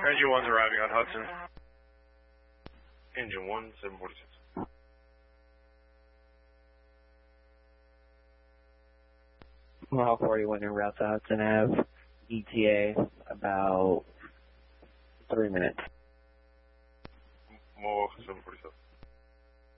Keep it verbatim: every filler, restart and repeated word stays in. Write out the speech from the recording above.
Engine one's arriving on Hudson. Engine one, seven forty-six. Mile forty-one in route to Hudson Ave, E T A, about three minutes. More seven forty-seven.